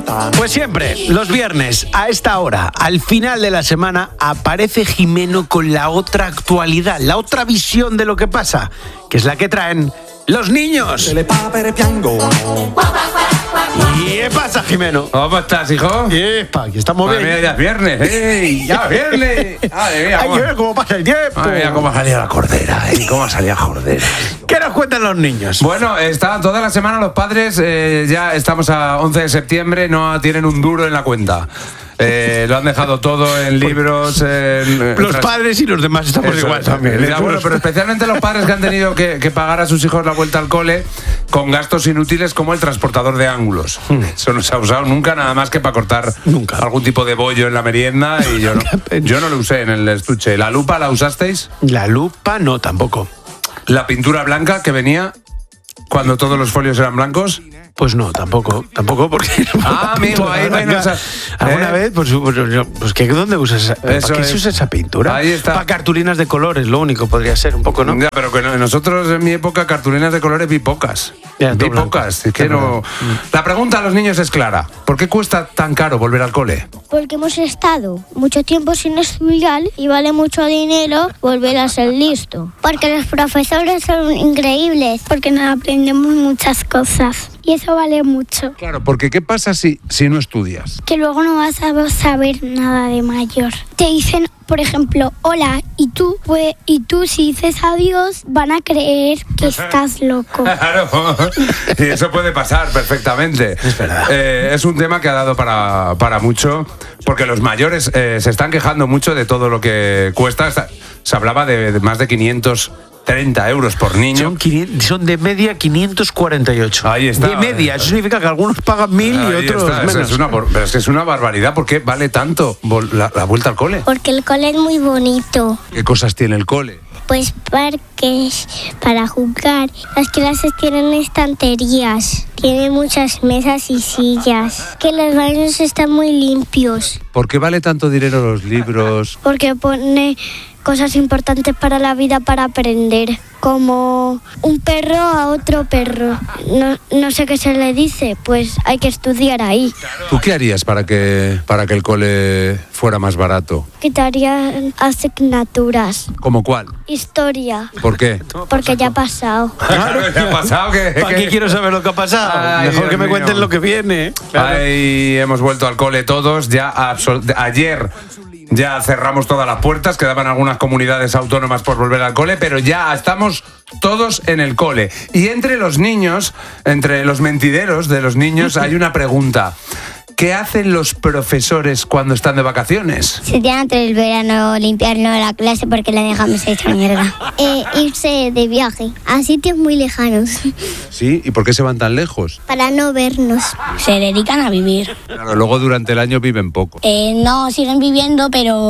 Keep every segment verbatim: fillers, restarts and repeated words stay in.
Pues siempre, los viernes, a esta hora, al final de la semana, aparece Jimeno con la otra actualidad, la otra visión de lo que pasa, que es la que traen los niños. ¿Y qué pasa, Jimeno? ¿Cómo estás, hijo? Epa, que estamos Madre bien. mía, ya es viernes, ¡ey! ¡Ya es viernes! Madre mía, Hay cómo, que ver cómo pasa el tiempo. madre mía, cómo salía la cordera, ¿eh? ¿Cómo salía cordera? ¿Qué nos cuentan los niños? Bueno, está toda la semana los padres, eh, ya estamos a once de septiembre, no tienen un duro en la cuenta. Eh, lo han dejado todo en libros. En, Los tras... padres y los demás estamos Eso, igual eso. también. Ya, bueno, pero especialmente los padres que han tenido que, que pagar a sus hijos la vuelta al cole con gastos inútiles como el transportador de ángulos. Hmm. Eso no se ha usado nunca, nada más que para cortar nunca. algún tipo de bollo en la merienda, y yo no, yo no lo usé en el estuche. ¿La lupa la usasteis? La lupa no, tampoco. ¿La pintura blanca que venía cuando todos los folios eran blancos? Pues no, tampoco, tampoco porque... Ah, amigo, ahí menos... ¿Alguna ¿eh? vez? Pues, pues, pues ¿qué, ¿dónde usas esa, ¿para qué es. se usa esa pintura? Ahí está. Para cartulinas de colores, lo único podría ser, un poco, ¿no? Ya, pero que no, nosotros en mi época cartulinas de colores vi pocas. Ya, vi blanco. pocas. Es que no... La pregunta a los niños es clara. ¿Por qué cuesta tan caro volver al cole? Porque hemos estado mucho tiempo sin estudiar y vale mucho dinero volver a ser listo. Porque los profesores son increíbles. Porque nos aprendemos muchas cosas. Y eso vale mucho. Claro, porque ¿qué pasa si, si no estudias? Que luego no vas a saber nada de mayor. Te dicen, por ejemplo, hola, y tú, pues, y tú si dices adiós, van a creer que estás loco. Claro, y eso puede pasar perfectamente. Es verdad. Eh, es un tema que ha dado para, para mucho, porque los mayores eh, se están quejando mucho de todo lo que cuesta. Se hablaba de, de más de quinientos treinta euros por niño. Son, quinientos, son de media quinientos cuarenta y ocho. Ahí está. De media, eso significa que algunos pagan mil y Ahí otros está, menos. Es una, pero es que es una barbaridad. ¿Por qué vale tanto la, la vuelta al cole? Porque el cole es muy bonito. ¿Qué cosas tiene el cole? Pues parques para jugar. Las clases tienen estanterías. Tienen muchas mesas y sillas. Que los baños están muy limpios. ¿Por qué vale tanto dinero los libros? Porque pone cosas importantes para la vida para aprender. Como un perro a otro perro. No, no sé qué se le dice, pues hay que estudiar ahí. ¿Tú qué harías para que, para que el cole fuera más barato? Quitaría asignaturas. ¿Cómo cuál? Historia. ¿Por qué? Porque ya ha pasado. Claro, ¿qué ha pasado? ¿Qué, ¿Para qué quiero saber lo que ha pasado? Ay, Mejor Dios que me mío. cuenten lo que viene. Claro. Ahí hemos vuelto al cole todos. Ya absol- ayer ya cerramos todas las puertas. Quedaban algunas comunidades autónomas por volver al cole, pero ya estamos todos en el cole. Y entre los niños, entre los mentideros de los niños, hay una pregunta. ¿Qué hacen los profesores cuando están de vacaciones? Se tiene antes del verano limpiarnos la clase porque la dejamos hecha mierda. Eh, irse de viaje a sitios muy lejanos Sí, ¿y por qué se van tan lejos? para no vernos. Se dedican a vivir. Claro, luego durante el año viven poco. Eh, no, siguen viviendo,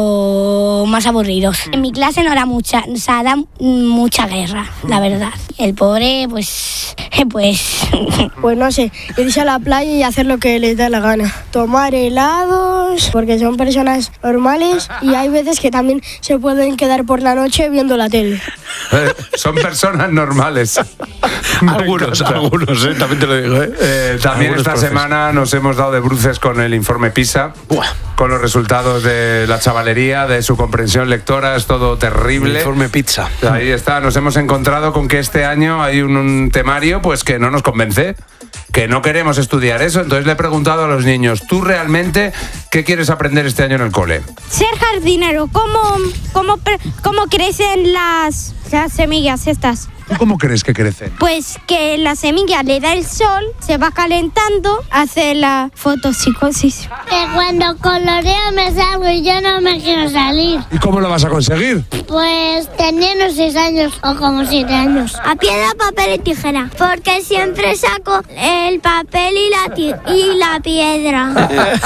pero más aburridos. En mi clase no era mucha, o sea, da mucha guerra, la verdad. El pobre, pues, pues... Pues no sé, irse a la playa y hacer lo que les da la gana. Tomar helados, porque son personas normales y hay veces que también se pueden quedar por la noche viendo la tele. Eh, son personas normales. Algunos, algunos, ¿eh? También te lo digo. ¿eh? Eh, también Algunos esta profes. semana nos hemos dado de bruces con el informe PISA, Buah. con los resultados de la chavalería, de su comprensión lectora, es todo terrible. Informe pizza. Ahí está, nos hemos encontrado con que este año hay un, un temario pues que no nos convence, que no queremos estudiar eso. Entonces le he preguntado a los niños, ¿tú realmente qué quieres aprender este año en el cole? Ser jardinero, ¿cómo, cómo, pre- cómo crecen las, las semillas estas? ¿Tú cómo crees que crecen? Pues que la semilla le da el sol, se va calentando, hace la fotosíntesis. Que cuando coloreo me salgo y yo no me quiero salir. ¿Y cómo lo vas a conseguir? Pues teniendo seis años o como siete años. A piedra, papel y tijera. Porque siempre saco el papel y la, ti- y la piedra.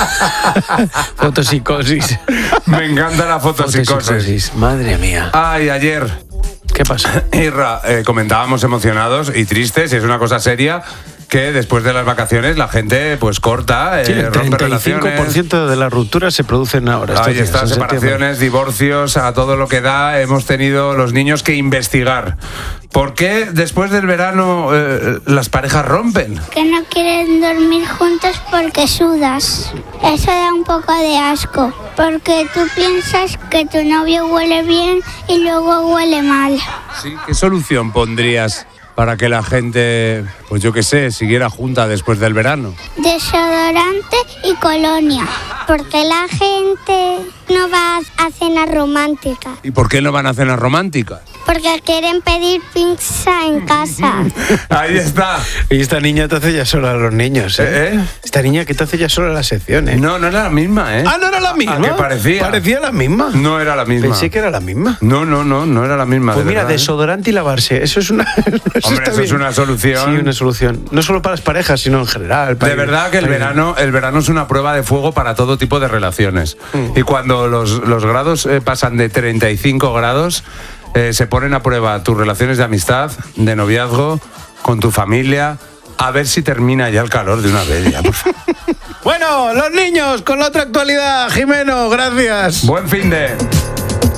Fotopsicosis. Me encanta la fotopsicosis. Fotopsicosis. Madre mía. Ay, ayer, ¿Qué pasa? Irra, eh, comentábamos emocionados y tristes, y es una cosa seria, que después de las vacaciones la gente pues corta, Sí, eh, el rompe treinta y cinco por relaciones. ciento de las rupturas se producen ahora. estos Ahí días, está, en septiembre. separaciones, divorcios, a todo lo que da. Hemos tenido los niños que investigar. ¿Por qué después del verano eh, las parejas rompen? Que no quieren dormir juntos porque sudas. Eso da un poco de asco, porque tú piensas que tu novio huele bien y luego huele mal. Sí, ¿qué solución pondrías para que la gente, pues yo qué sé, siguiera junta después del verano? Desodorante y colonia, porque la gente no va a cenas románticas, ¿Y por qué no van a cenas románticas? porque quieren pedir pizza en casa. Ahí está. Y esta niña te hace ya sola a los niños, ¿eh? ¿Eh, eh? Esta niña que te hace ya sola la sección, ¿eh? No, no era la misma, ¿eh? Ah, ¿no era la misma? ¿A qué parecía? Parecía la misma. No era la misma. Pensé que era la misma. No, no, no, no era la misma. Pues de mira, verdad, ¿eh? desodorante y lavarse, eso es una... eso Hombre, está eso es bien. una solución. Sí, una solución. No solo para las parejas, sino en general. para- De verdad que el para- verano, el verano es una prueba de fuego para todo tipo de relaciones. Mm. Y cuando los, los grados eh, pasan de treinta y cinco grados, eh, se ponen a prueba tus relaciones de amistad, de noviazgo, con tu familia, a ver si termina ya el calor de una vez. Ya, por favor. Bueno, los niños, con la otra actualidad. Jimeno, gracias. Buen fin de...